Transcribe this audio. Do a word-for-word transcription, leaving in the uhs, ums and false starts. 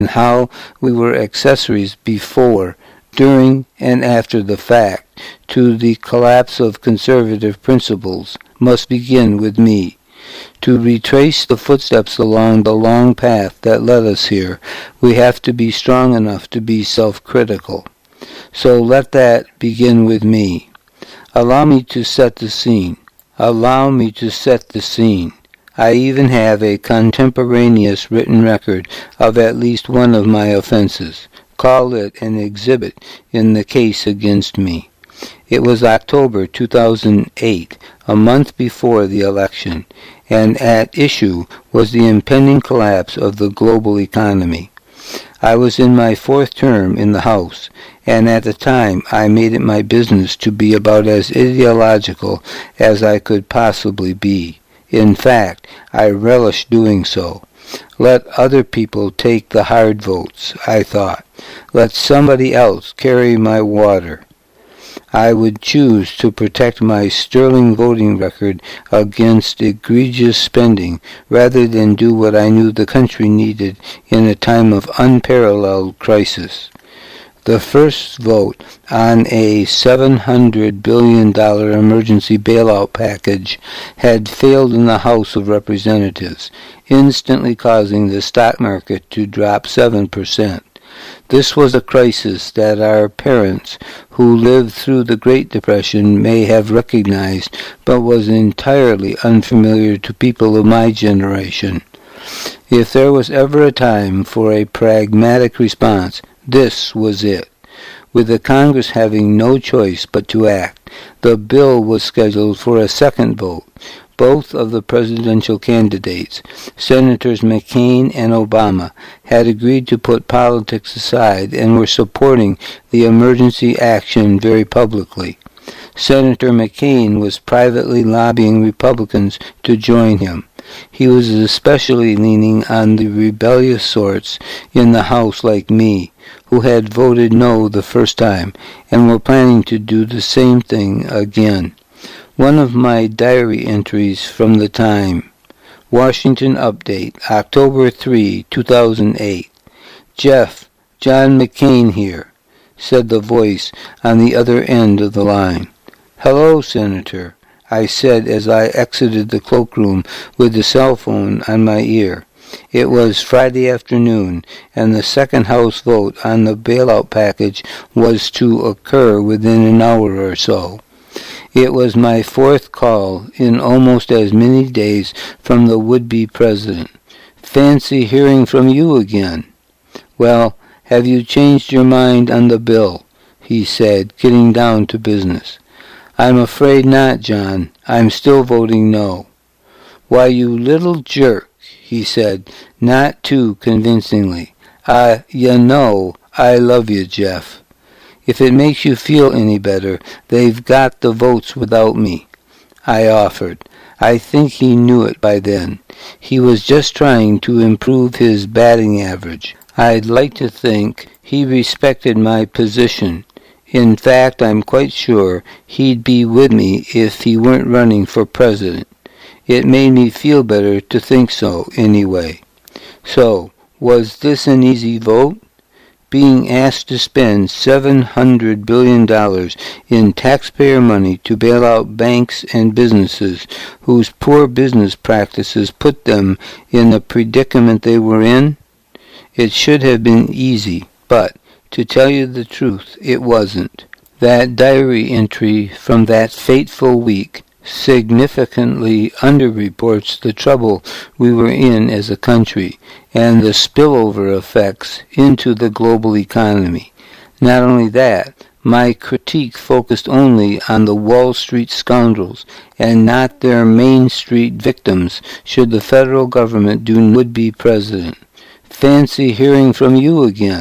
and how we were accessories before, during, and after the fact to the collapse of conservative principles must begin with me. To retrace the footsteps along the long path that led us here, we have to be strong enough to be self-critical. So let that begin with me. Allow me to set the scene. Allow me to set the scene. I even have a contemporaneous written record of at least one of my offenses. Call it an exhibit in the case against me. It was October two thousand eight, a month before the election, and at issue was the impending collapse of the global economy. I was in my fourth term in the House, and at the time I made it my business to be about as ideological as I could possibly be. In fact, I relished doing so. Let other people take the hard votes, I thought. Let somebody else carry my water. I would choose to protect my sterling voting record against egregious spending rather than do what I knew the country needed in a time of unparalleled crisis. The first vote on a seven hundred billion dollars emergency bailout package had failed in the House of Representatives, instantly causing the stock market to drop seven percent. This was a crisis that our parents, who lived through the Great Depression, may have recognized, but was entirely unfamiliar to people of my generation. If there was ever a time for a pragmatic response, this was it. With the Congress having no choice but to act, the bill was scheduled for a second vote. Both of the presidential candidates, Senators McCain and Obama, had agreed to put politics aside and were supporting the emergency action very publicly. Senator McCain was privately lobbying Republicans to join him. He was especially leaning on the rebellious sorts in the House like me, who had voted no the first time and were planning to do the same thing again. One of my diary entries from the time. Washington Update, October third, two thousand eight. Jeff, John McCain here, said the voice on the other end of the line. Hello, Senator, I said as I exited the cloakroom with the cell phone on my ear. It was Friday afternoon, and the second House vote on the bailout package was to occur within an hour or so. It was my fourth call in almost as many days from the would-be president. Fancy hearing from you again. Well, have you changed your mind on the bill? He said, getting down to business. I'm afraid not, John. I'm still voting no. Why, you little jerk, he said, not too convincingly. Uh, you know, I love you, Jeff. If it makes you feel any better, they've got the votes without me, I offered. I think he knew it by then. He was just trying to improve his batting average. I'd like to think he respected my position. In fact, I'm quite sure he'd be with me if he weren't running for president. It made me feel better to think so, anyway. So, was this an easy vote? Being asked to spend seven hundred billion dollars in taxpayer money to bail out banks and businesses whose poor business practices put them in the predicament they were in? It should have been easy, but, to tell you the truth, it wasn't. That diary entry from that fateful week significantly underreports the trouble we were in as a country and the spillover effects into the global economy. Not only that, my critique focused only on the Wall Street scoundrels and not their Main Street victims should the federal government do would-be president. Fancy hearing from you again.